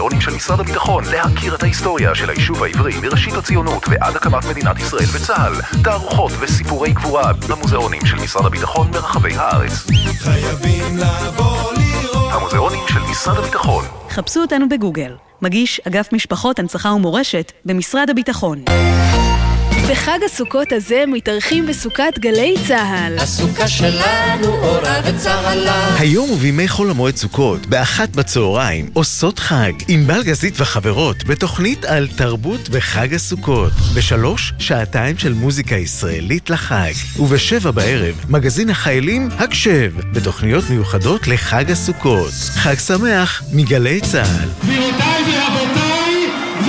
המוזיאונים של משרד הביטחון להכיר את ההיסטוריה של היישוב העברי מראשית הציונות ועד הקמת מדינת ישראל וצה"ל. תערוכות וסיפורי גבורה במוזיאונים של משרד הביטחון ברחבי הארץ. חייבים לבוא לראות. המוזיאונים של משרד הביטחון. חפשו אותנו בגוגל. מגיש אגף משפחות, הנצחה ומורשת במשרד הביטחון. בחג הסוכות הזה מתארחים בסוכת גלי צהל. הסוכה שלנו אורה וצהלה. היום ובימי חול המועד סוכות, ב13:00 עושות חג. עם בלגזית וחברות בתוכנית על תרבות בחג הסוכות. ב3 שעתיים של מוזיקה ישראלית לחג. וב7 מגזין החיילים הקשב, בתוכניות מיוחדות לחג הסוכות. חג שמח מגלי צהל. גבירותיי ורבותיי,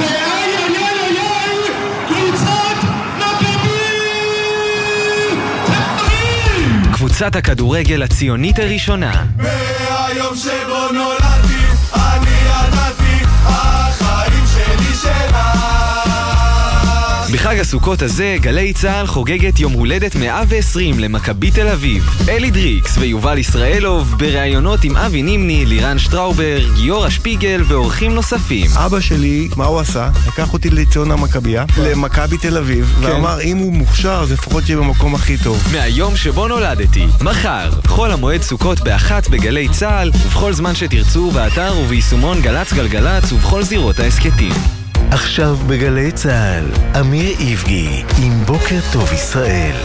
קבוצת הכדורגל הציונית הראשונה. מהיום שבו נולדתי, אני ידעתי, החיים שלי שלה. בחג הסוכות הזה, גלי צהל חוגגת יום הולדת 120 למכבי תל אביב. אלי דריקס ויובל ישראלוב בראיונות עם אבי נימני, לירן שטראובר, גיורא שפיגל ואורחים נוספים. אבא שלי, מה הוא עשה? לקח אותי לציון המכבייה, למכבי תל אביב, ואמר אם הוא מוכשר, אז לפחות יהיה במקום הכי טוב. מהיום שבו נולדתי, מחר, חול המועד סוכות ב13:00 בגלי צהל, ובכל זמן שתרצו באתר וביישומון גלץ גלגלץ ובכל זירות העסקתים. עכשיו בגלי צהל, אמיר איבגי עם בוקר טוב ישראל.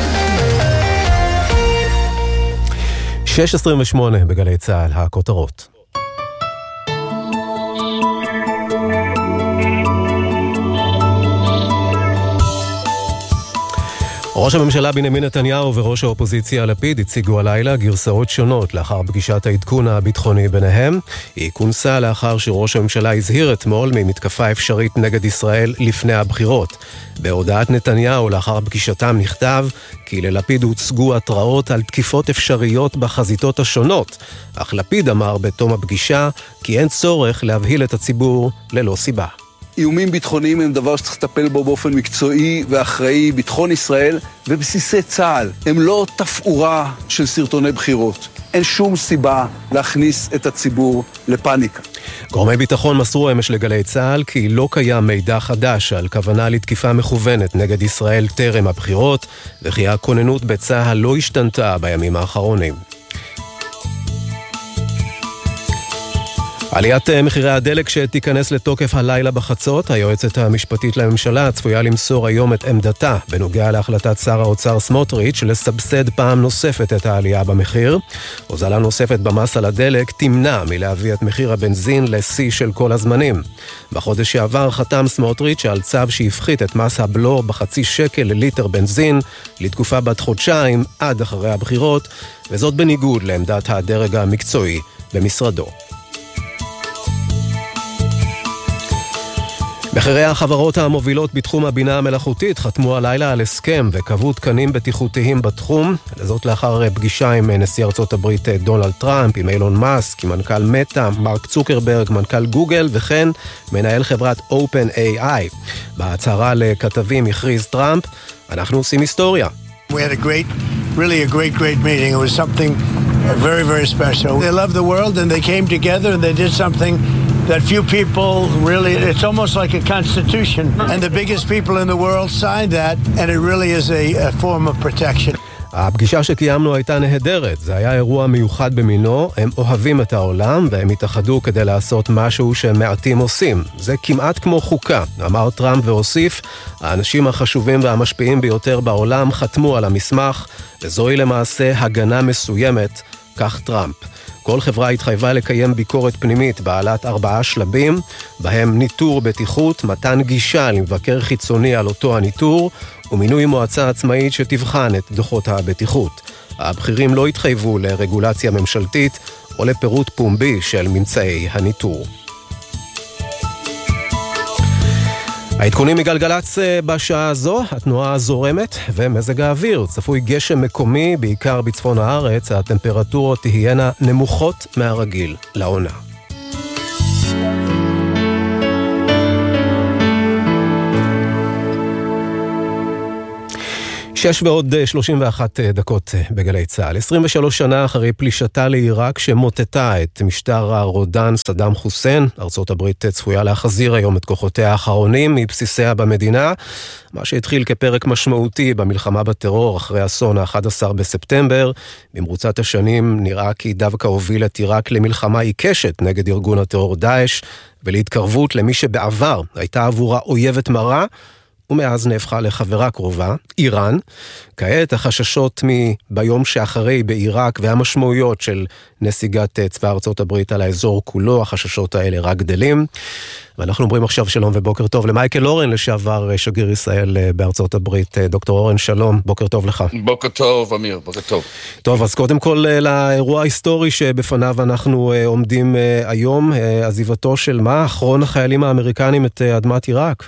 6:28 בגלי צהל, הכותרות. ראש הממשלה בנימין נתניהו וראש האופוזיציה לפיד הציגו הלילה גרסאות שונות לאחר פגישת העדכון הביטחוני ביניהם. היא כונסה לאחר שראש הממשלה הזהיר אתמול ממתקפה אפשרית נגד ישראל לפני הבחירות. בהודעת נתניהו לאחר פגישתם נכתב כי ללפיד הוצגו התראות על תקיפות אפשריות בחזיתות השונות, אך לפיד אמר בתום הפגישה כי אין צורך להבהיל את הציבור ללא סיבה. איומים ביטחוניים הם דבר שצריך לטפל בו באופן מקצועי ואחראי. ביטחון ישראל ובסיסי צה"ל הם לא תפאורה של סרטוני בחירות. אין שום סיבה להכניס את הציבור לפאניקה. גורמי ביטחון מסרו אמש לגלי צהל כי לא קיים מידע חדש על כוונה לתקיפה מכוונת נגד ישראל טרם הבחירות, וכי הכוננות בצהל לא השתנתה בימים האחרונים. עליית מחירי הדלק שתיכנס לתוקף הלילה בחצות, היועצת המשפטית לממשלה צפויה למסור היום את עמדתה בנוגע להחלטת שר האוצר סמוטריץ' לסבסד פעם נוספת את העלייה במחיר. הוזלה נוספת במס על הדלק תמנע מלהביא את מחיר הבנזין לשיא של כל הזמנים. בחודש שעבר חתם סמוטריץ' על צו שהפחית את מס הבלו ב0.5 שקל לליטר בנזין לתקופה בת חודשיים עד אחרי הבחירות, וזאת בניגוד לעמדת הדרג המקצועי במשרדו. מחירי החברות המובילות בתחום הבינה המלאכותית חתמו הלילה על הסכם וקבעו תקנים בטיחותיים בתחום, זאת לאחר פגישה עם נשיא ארצות הברית דונלד טראמפ, עם אילון מאסק, עם מנכ"ל מטא, מרק צוקרברג, מנכ"ל גוגל וכן מנהל חברת OpenAI. בהצהרה לכתבים הכריז טראמפ, אנחנו עושים היסטוריה. We had a great meeting. It was something very, very special. They love the world and they came together and they did something that few people really, it's almost like a constitution. And the biggest people in the world signed that, and it really is a form of protection. הפגישה שקיימנו הייתה נהדרת, זה היה אירוע מיוחד במינו, הם אוהבים את העולם והם התאחדו כדי לעשות משהו שמעטים עושים. זה כמעט כמו חוקה, אמר טראמפ והוסיף, האנשים החשובים והמשפיעים ביותר בעולם חתמו על המסמך, וזוהי למעשה הגנה מסוימת, כך טראמפ. כל חברה התחייבה לקיים ביקורת פנימית בעלת 4 שלבים, בהם ניטור בטיחות, מתן גישה למבקר חיצוני על אותו הניטור, ומינוי מועצה עצמאית שתבחן את דוחות הבטיחות. הבכירים לא התחייבו לרגולציה ממשלתית או לפירוט פומבי של ממצאי הניטור. העדכונים מגלגלץ בשעה הזו, התנועה זורמת ומזג האוויר. צפוי גשם מקומי, בעיקר בצפון הארץ, הטמפרטורות תהיינה נמוכות מהרגיל לעונה. 6:31 בגלי צהל. 23 שנה אחרי פלישתה לעיראק שמוטטה את משטר הרודן סדאם חוסיין, ארצות הברית צפויה להחזיר היום את כוחותיה האחרונים מבסיסיה במדינה, מה שהתחיל כפרק משמעותי במלחמה בטרור אחרי אסון ה-11 בספטמבר. במרוצת השנים נראה כי דווקא הוביל את עיראק למלחמה עיקשת נגד ארגון הטרור דאעש, ולהתקרבות למי שבעבר הייתה עבורה אויבת מרה, ומאז נהפכה לחברה קרובה, איראן. כעת החששות ביום שאחרי בעיראק והמשמעויות של נסיגת צבא ארצות הברית על האזור כולו, החששות האלה רק גדלים. ואנחנו אומרים עכשיו שלום ובוקר טוב למייקל אורן, לשעבר שגריר ישראל בארצות הברית. דוקטור אורן, שלום, בוקר טוב לך. בוקר טוב, אמיר, בוקר טוב. טוב, אז קודם כל לאירוע ההיסטורי שבפניו אנחנו עומדים היום, עזיבתו של אחרון החיילים האמריקנים את אדמת עיראק.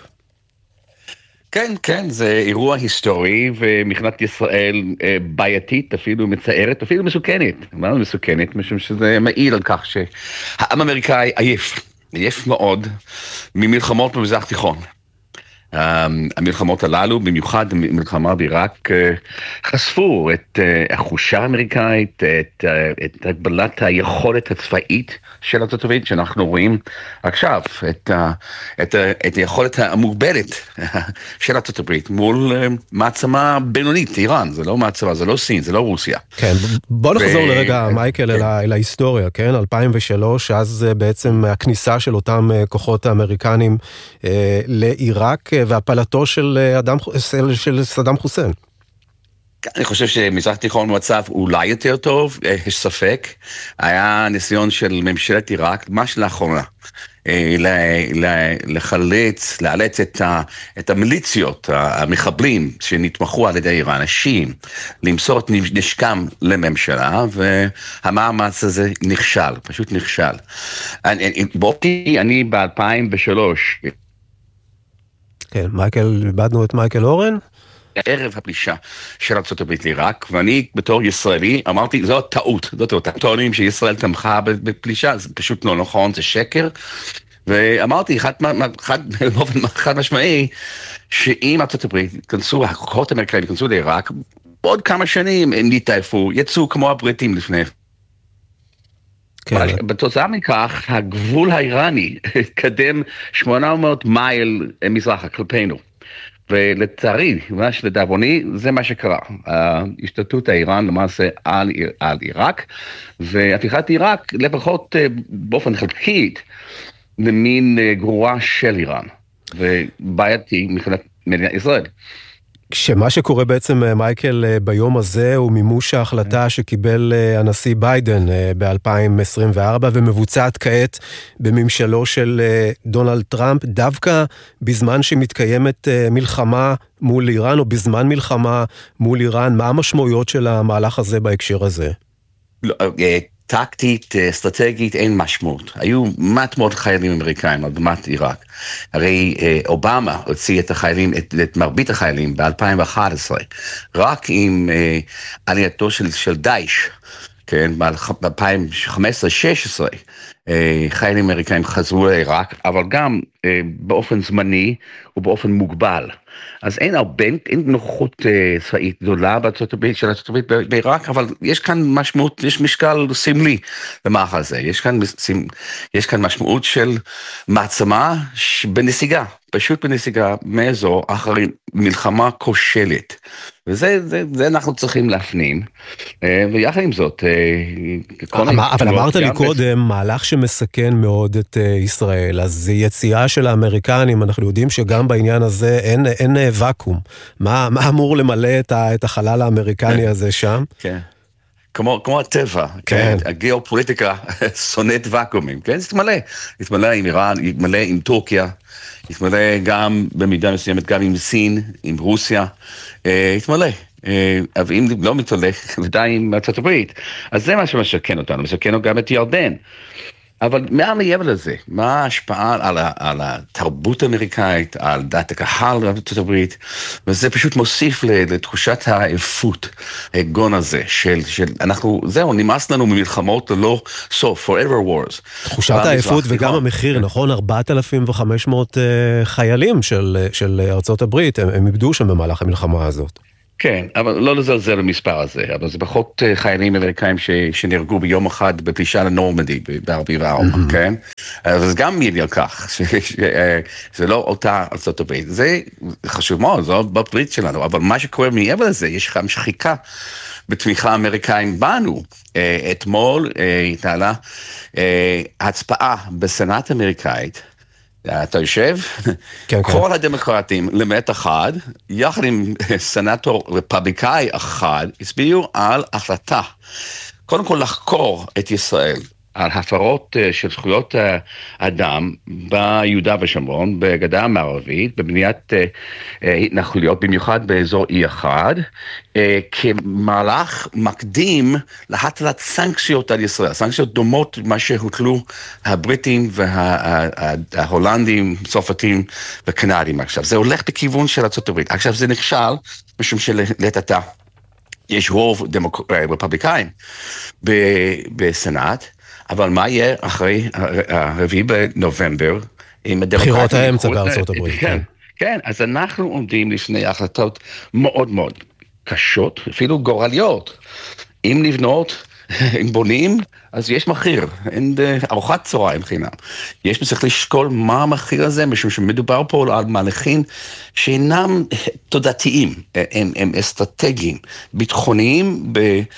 כן, זה אירוע היסטורי, ומדינת ישראל בעייתית, אפילו מצערת, אפילו מסוכנת. מה זה מסוכנת? משום שזה מעיד על כך שהעם האמריקאי עייף מאוד ממלחמות במזרח תיכון. המלחמות הללו, במיוחד מלחמה בעיראק, חשפו את החושה האמריקאית, את הגבלת היכולת הצבאית של ארצות הברית, שאנחנו רואים עכשיו, את היכולת המוגבלת של ארצות הברית מול מעצמה בינונית, איראן. זה לא מעצמה, זה לא סין, זה לא רוסיה. כן, בוא נחזור לרגע, מייקל, אל ההיסטוריה, כן? 2003, אז בעצם הכניסה של אותם כוחות האמריקנים לעיראק, והפלתו של סדאם חוסיין. אני חושב שמזרח תיכון במצב אולי יותר טוב, יש ספק. היה ניסיון של ממשלת עיראק, ממש לאחרונה, לאלץ את המיליציות, המחבלים שנתמכו על ידי איראן, השיעים, למסור את נשקם לממשלה, והמאמץ הזה נכשל, פשוט נכשל. אני ב-2003, כן, איבדנו את מייקל אורן. ערב הפלישה של ארצות הברית לעיראק, ואני בתור ישראלי אמרתי, זו טעות, טוענים שישראל תמכה בפלישה, זה פשוט לא נכון, זה שקר, ואמרתי, חד משמעי, שאם ארצות הברית הכוחות האמריקאים יכנסו לעיראק, בעוד כמה שנים הם יתעייפו, יצאו כמו הבריטים לפני. בתוצאה מכך, הגבול האיראני קדם 800 מייל מזרחה כלפינו. ולצערי, ממש לדאבוני, זה מה שקרה. השתלטות האיראן למעשה על עיראק, והפיכת עיראק לפחות באופן חלקית למין גרורה של איראן, ובעייתי מבחינת מדינת ישראל. כשמה שקורה בעצם, מייקל, ביום הזה הוא מימוש ההחלטה שקיבל הנשיא ביידן ב-2024 ומבוצעת כעת בממשלו של דונלד טראמפ, דווקא בזמן שמתקיימת מלחמה מול איראן, או בזמן מלחמה מול איראן. מה המשמעויות של המהלך הזה בהקשר הזה? טקטית, אסטרטגית, אין משמעות. היו מעט מאוד חיילים אמריקאים על אדמת עיראק. הרי אובמה הוציא את החיילים, את מרבית החיילים ב-2011, רק עם עלייתו של דאעש, כן, ב-2015-16, חיילים אמריקאים חזרו לעיראק, אבל גם באופן זמני ובאופן מוגבל. אז אין נוכחות צבאית גדולה של ארצות הברית בעיראק, אבל יש כאן משמעות, יש משקל סמלי למהלך הזה. יש כאן משמעות של מעצמה בנסיגה, פשוט בנסיגה מאזור אחרי מלחמה כושלת. וזה אנחנו צריכים להפנים, ויחד עם זאת... אבל אמרת לי קודם, מהלך שמסכן מאוד את ישראל, אז יציאה של האמריקנים, אנחנו יודעים שגם בעניין הזה אין ואקום. מה אמור למלא את החלל האמריקני הזה שם? כן. כמו הטבע, כן. הגיאופוליטיקה שונאת ואקומים, כן? זה יתמלא עם איראן, יתמלא עם טורקיה, יתמלא גם במידה מסוימת, גם עם סין, עם רוסיה, יתמלא. אבל אם לא מתמלא, ודאי עם ארצות הברית. אז זה מה שמשכן אותנו, משכן גם את ירדן. אבל מה מעבר לזה? מה ההשפעה על התרבות האמריקאית, על דעת הקהל בארצות הברית? וזה פשוט מוסיף לתחושת העייפות, הגון הזה, של זהו, נמאס לנו ממלחמות ללא סוף, forever wars. תחושת העייפות וגם המחיר, נכון? 4,500 חיילים של ארצות הברית, הם איבדו שם במהלך המלחמה הזאת. כן, אבל לא לזלזל במספר הזה, אבל זה פחות חיילים אמריקאים שנהרגו ביום אחד בפלישה לנורמנדי, ב-44, כן? אז גם מעיד על כך, זה לא אותה ארצות הברית, זה חשוב מאוד, זה לא בברית שלנו, אבל מה שקורה מעבר לזה, יש לך שחיקה בתמיכה אמריקאים בנו. אתמול התנהלה הצבעה בסנאט אמריקאית, אתה יושב, כל הדמוקרטים למעט אחד, יחד עם סנאטור רפובליקאי אחד, הצביעו על החלטה, קודם כל לחקור את ישראל, על הפרות של זכויות אדם ביהודה ושומרון, בגדה המערבית, בבניית התנחלויות, במיוחד באזור E1, כמהלך מקדים להטלת סנקציות על ישראל, סנקציות דומות מה שהוטלו הבריטים וההולנדים, צרפתים וקנדים עכשיו. זה הולך בכיוון של ארצות הברית. עכשיו זה נכשל, משום שלעת עתה יש רוב רפובליקאים בסנאט, אבל מה יהיה אחרי 4 בנובמבר עם הדמוקרטים? בחירות האמצע בארצות הברית. כן, כן, אז אנחנו עומדים לפני החלטות מאוד מאוד קשות, אפילו גורליות. אם לבנות, אם בונים, אז יש מחיר, אין ארוחת צהריים חינם. יש צריך לשקול מה המחיר הזה, משום שמדובר פה על מהלכים שאינם תודעתיים, הם אסטרטגיים, ביטחוניים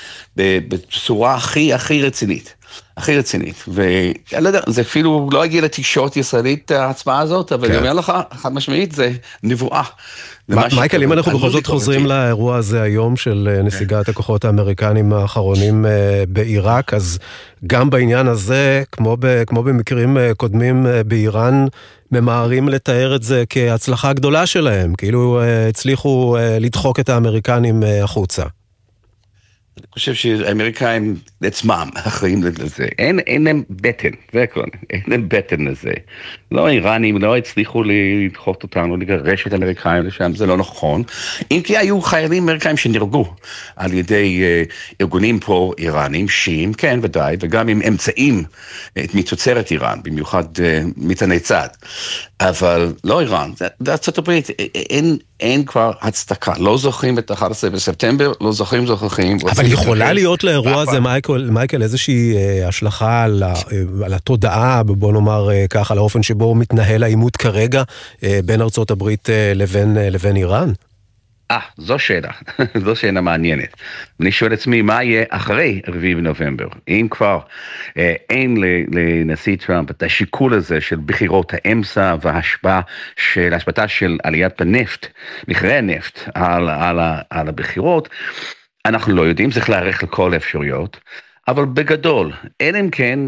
בצורה הכי רצינית. הכי רצינית, ואני לא יודע, זה אפילו לא הגיע לתקשורת ישראלית ההצבעה הזאת, אבל אני אומר לך, חד משמעית, זה נבואה. מייקל, אם אנחנו בכל זאת חוזרים לאירוע הזה היום של נסיגת הכוחות האמריקנים האחרונים בעיראק, אז גם בעניין הזה, כמו במקרים קודמים באיראן, ממהרים לתאר את זה כהצלחה גדולה שלהם, כאילו הצליחו לדחוק את האמריקנים החוצה. אני חושב שהאמריקאים עצמם אחראים לזה. אין להם בטן, זה הכל, אין להם בטן לזה. לא האיראנים, לא הצליחו לדחות אותנו, לגרש את האמריקאים לשם, זה לא נכון. אם כי היו חיילים אמריקאים שנרגו על ידי ארגונים פרו-איראנים, שיעים, כן ודאי, וגם עם אמצעים מתוצרת איראן, במיוחד מטעני צד. אבל לא איראן, זה ארצות הברית, אין כבר הצדקה, לא זוכרים את 11 בספטמבר, לא זוכרים. אבל יכולה להיות לאירוע הזה, מייקל, איזושהי השלכה על התודעה, בוא נאמר ככה, על האופן שבו מתנהל העימות כרגע, בין ארצות הברית לבין איראן? זו שאלה מעניינת. אני שואל עצמי, מה יהיה אחרי 4 בנובמבר? אם כבר אין לנשיא טראמפ את השיקול הזה של בחירות האמצע והשפעתה של עליית הנפט, מחירי הנפט על הבחירות, אנחנו לא יודעים, צריך להערך לכל האפשרויות. אבל בגדול, אלא אם כן,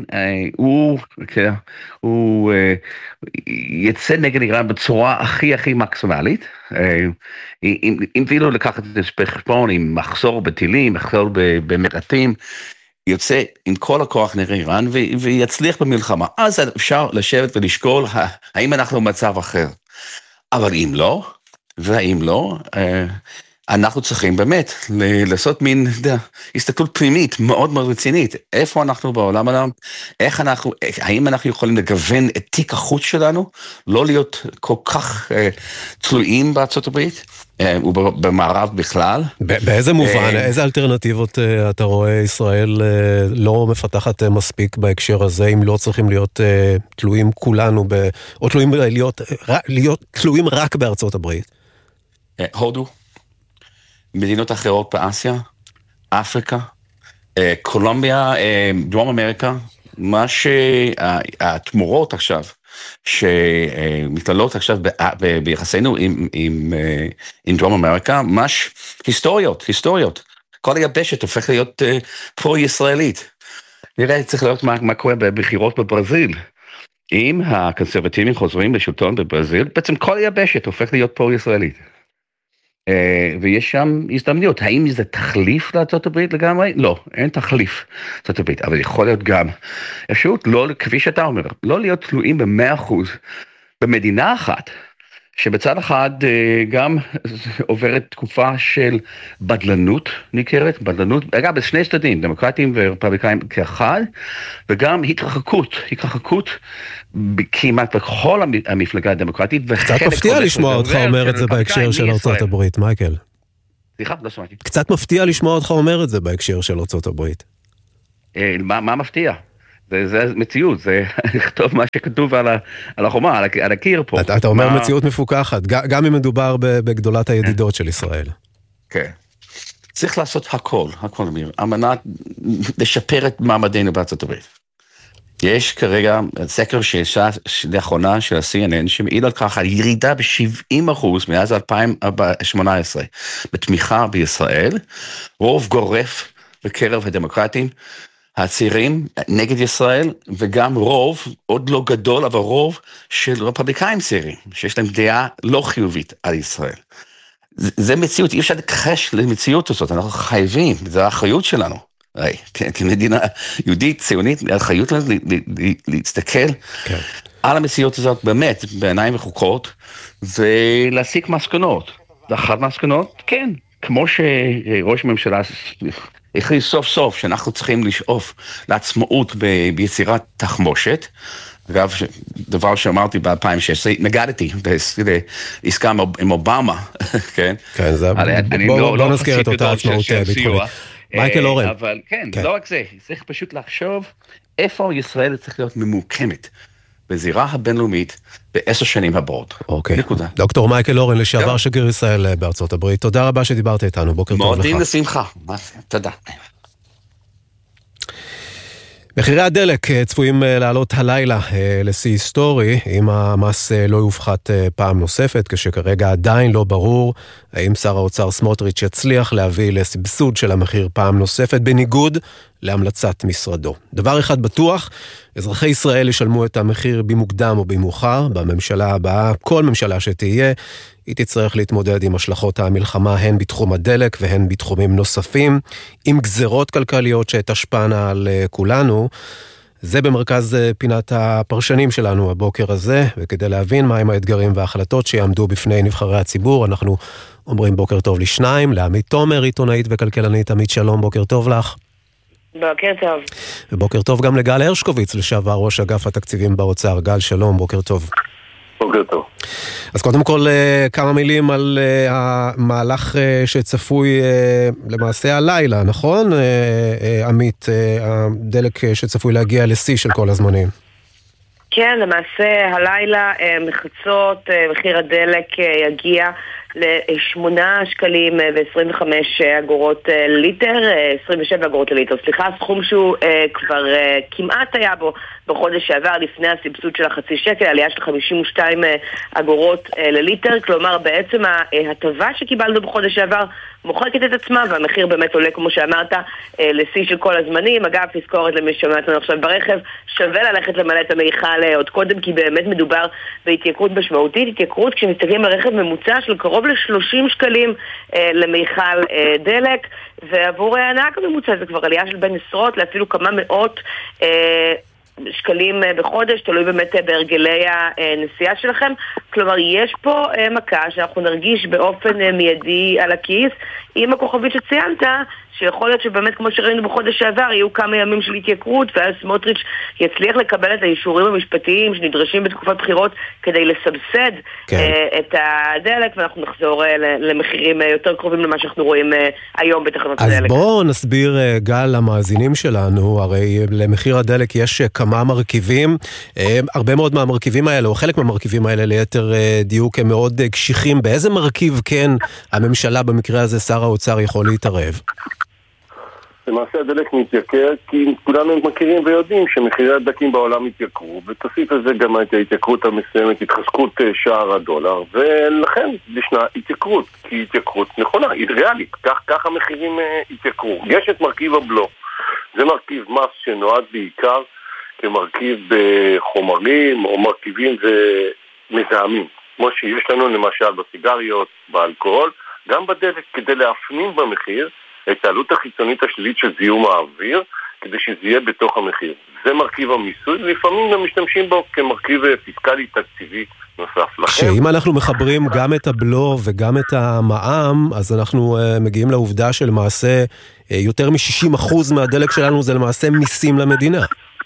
הוא יצא נגד איראן בצורה הכי מקסימלית, אם אפילו לקחת את זה בחשבון, עם מחסור בטילים, מחסור במטענים, יוצא עם כל הכוח נגד איראן ויצליח במלחמה. אז אפשר לשבת ולשקול האם אנחנו במצב אחר. אבל אם לא, אנחנו צריכים באמת לעשות מין הסתכלות פנימית מאוד מאוד רצינית. איפה אנחנו בעולם העולם? האם אנחנו יכולים לגוון את תיק החוץ שלנו? לא להיות כל כך תלויים בארצות הברית? ובמערב בכלל? באיזה מובן? איזה אלטרנטיבות אתה רואה ישראל לא מפתחת מספיק בהקשר הזה, אם לא צריכים להיות תלויים כולנו, או להיות תלויים רק בארצות הברית? הודו. מדינות אחרות באסיה, אפריקה, קולומביה, דרום אמריקה, מה שהתמורות עכשיו, שמתעלות עכשיו ביחסינו עם דרום אמריקה, ממש היסטוריות. כל היבשת הופך להיות פרו-ישראלית. נראה, צריך לראות מה קורה בבחירות בברזיל. אם הקונסרבטיבים חוזרים לשלטון בברזיל, בעצם כל היבשת הופך להיות פרו-ישראלית. ויש שם הזדמנויות. האם זה תחליף לארצות הברית לגמרי? לא, אין תחליף לארצות הברית, אבל יכול להיות גם אפשרות, כפי שאתה אומר, לא להיות תלויים ב100% במדינה אחת, שבצד אחד גם עוברת תקופה של בדלנות ניכרת, אגב, בשני צדדים, דמוקרטים ורפובליקאים כאחד, וגם התרחקות כמעט בכל המפלגה הדמוקרטית. קצת מפתיע לשמוע אותך אומר את זה בהקשר של ארצות הברית, מייקל. סליחה, לא שמעתי. קצת מפתיע לשמוע אותך אומר את זה בהקשר של ארצות הברית. מה מפתיע? זה מציאות, זה לכתוב מה שכתוב על החומה, על הקיר פה. אתה אומר מציאות מפוקחת, גם אם מדובר בגדולת הידידות של ישראל. כן. צריך לעשות הכל, אמיר, על מנת לשפר את מעמדנו בארצות הברית. יש כרגע סקר שיצא לאחרונה של ה-CNN, שמעיד על כך על ירידה ב-70% מאז 2018 בתמיכה בישראל, רוב גורף בקרב הדמוקרטים, הצעירים נגד ישראל, וגם רוב, עוד לא גדול, אבל רוב של רפובליקאים צעירים, שיש להם דעה לא חיובית על ישראל. זה מציאות, אי אפשר לקחש למציאות הזאת, אנחנו חייבים, זה האחריות שלנו. כמדינה יהודית, ציונית, האחריות לנו להסתכל על המציאות הזאת באמת, בעיניים מחוקות, ולהסיק מסקנות. ואחת מסקנות, כן, כמו שראש הממשלה הכריז סוף סוף שאנחנו צריכים לשאוף לעצמאות ביצירת תחמושת, אגב, דבר שאמרתי ב-2016, נגדתי בעסקה עם אובמה, כן? כן, בוא נזכיר את אותה עצמאות ביטחונית. מייקל אורן. אבל כן, לא רק זה, צריך פשוט לחשוב איפה ישראל צריך להיות ממוקמת בזירה הבינלאומית ב10 שנים הבאות. אוקיי. נקודה. דוקטור מייקל אורן, לשעבר שגריר ישראל בארצות הברית, תודה רבה שדיברת איתנו, בוקר טוב לך. מועדים לשמחה, תודה. מחירי הדלק צפויים לעלות הלילה לשיא היסטורי, אם המס לא יופחת פעם נוספת, כשכרגע עדיין לא ברור האם שר האוצר סמוטריץ' יצליח להביא לסבסוד של המחיר פעם נוספת, בניגוד להמלצת משרדו. דבר אחד בטוח, אזרחי ישראל ישלמו את המחיר במוקדם או במאוחר, בממשלה הבאה, כל ממשלה שתהיה, היא תצטרך להתמודד עם השלכות המלחמה, הן בתחום הדלק והן בתחומים נוספים, עם גזרות כלכליות שתשפענה על כולנו. זה במרכז פינת הפרשנים שלנו הבוקר הזה, וכדי להבין מהם האתגרים וההחלטות שיעמדו בפני נבחרי הציבור, אנחנו אומרים בוקר טוב לשניים, לעמית תומר, עיתונאית וכלכלנית. עמית, שלום, בוקר טוב לך. בוקר טוב. ובוקר טוב גם לגל הרשקוביץ, לשעבר ראש אגף התקציבים באוצר. גל, שלום, בוקר טוב. בוקר טוב. אז קודם כל כמה מילים על המהלך שצפוי למעשה הלילה, נכון? עמית, הדלק שצפוי להגיע לשיא של כל הזמנים. כן, למעשה הלילה מחצות מחיר הדלק יגיע ל8 שקלים ו25 אגורות ליטר, 27 אגורות לליטר, סליחה, סכום שהוא כבר כמעט היה בו בחודש שעבר לפני הסבסוד של החצי שקל, עלייה של 52 אגורות לליטר, כלומר בעצם ההטבה שקיבלנו בחודש שעבר מוחקת את עצמה, והמחיר באמת עולה, כמו שאמרת, לשיא של כל הזמנים. אגב, תזכורת למי שמעתנו עכשיו ברכב, שווה ללכת למלא את המכל עוד קודם, כי באמת מדובר בהתייקרות משמעותית, התייקרות כשמסתכלים על רכב ממוצע של קרוב ל30 שקלים למכל דלק, ועבור הנהג הממוצע זה כבר עלייה של בין עשרות לאפילו כמה מאות שקלים בחודש, תלוי באמת בהרגלי הנסיעה שלכם. כלומר, יש פה מכה שאנחנו נרגיש באופן מיידי על הכיס, עם הכוכבית שציינת, שיכול להיות שבאמת, כמו שראינו בחודש שעבר, יהיו כמה ימים של התייקרות, ואז סמוטריץ' יצליח לקבל את האישורים המשפטיים שנדרשים בתקופת בחירות כדי לסבסד את הדלק, ואנחנו נחזור למחירים יותר קרובים למה שאנחנו רואים היום בתחנות הדלק. אז בואו נסביר, גל, למאזינים שלנו, הרי למחיר הדלק יש כמה מרכיבים, הרבה מאוד מהמרכיבים האלה, או חלק מהמרכיבים האלה ליתר דיוק, הם מאוד קשיחים. באיזה מרכיב כן הממשלה, במקרה הזה שר האוצר, יכול להתערב? למעשה הדלק מתייקר כי כולנו מכירים ויודעים שמחירי הדלקים בעולם התייקרו, ותוסיף לזה גם את ההתייקרות המסוימת, התחזקות שער הדולר, ולכן ישנה התייקרות, כי התייקרות נכונה, היא ריאלית, כך המחירים התייקרו. יש את מרכיב הבלו, זה מרכיב מס שנועד בעיקר כמרכיב בחומרים או מרכיבים ומזהמים, כמו שיש לנו למשל בסיגריות, באלכוהול, גם בדלק, כדי להפנים במחיר את העלות החיצונית השלילית של זיהום האוויר, כדי שזה יהיה בתוך המחיר. זה מרכיב המיסוי, לפעמים גם משתמשים בו כמרכיב פיסקלי תקציבי נוסף. שאם אנחנו מחברים גם את הבלו וגם את המע"מ, אז אנחנו מגיעים לעובדה שלמעשה יותר מ-60% מהדלק שלנו זה למעשה מיסים למדינה.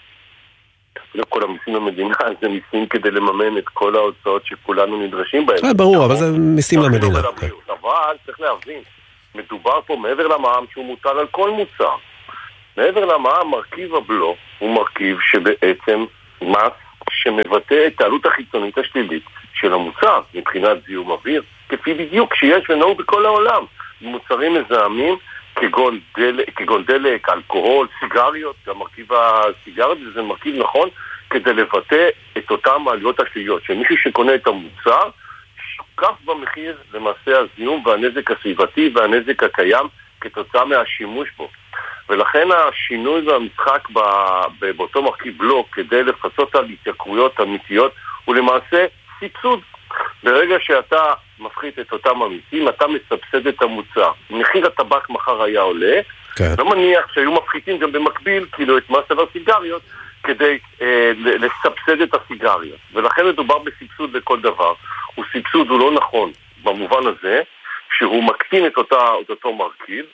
לא כל המיסים למדינה, זה מיסים כדי לממן את כל ההוצאות שכולנו נדרשים בהן. ברור, אבל זה מיסים למדינה. אבל צריך להבין מדובר פה מעבר למע"מ שהוא מוטל על כל מוצר. מעבר למע"מ, מרכיב הבלו הוא מרכיב שבעצם מס שמבטא את העלות החיצונית השלילית של המוצר מבחינת זיהום אוויר, כפי בדיוק שיש ונהוג בכל העולם. מוצרים מזהמים כגון דלק, אלכוהול, סיגריות, גם מרכיב הסיגריות, וזה מרכיב נכון כדי לבטא את אותם העלויות השליליות, שמישהו שקונה את המוצר שוקף במחיר למעשה הזיהום והנזק הסביבתי והנזק הקיים כתוצאה מהשימוש בו. ולכן השינוי והמשחק באותו מרכיב בלו כדי לפצות על התייקרויות אמיתיות הוא למעשה סבסוד. ברגע שאתה מפחית את אותם המיסים, אתה מסבסד את המוצר. מחיר הטבק מחר היה עולה, לא מניח שהיו מפחיתים גם במקביל כאילו את מס על הסיגריות כדי לסבסד את הסיגריות. ולכן מדובר בסבסוד לכל דבר. הוא סבסוד הוא לא נכון במובן הזה שהוא מקטין את אותו מרכיב,